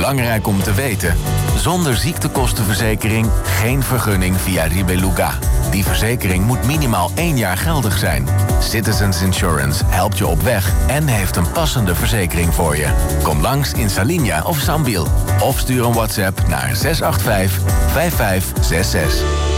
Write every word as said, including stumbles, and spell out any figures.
Belangrijk om te weten: zonder ziektekostenverzekering geen vergunning via Ribeluga. Die verzekering moet minimaal één jaar geldig zijn. Citizens Insurance helpt je op weg en heeft een passende verzekering voor je. Kom langs in Salinja of Sambil. Of stuur een WhatsApp naar zes acht vijf, vijf vijf zes zes.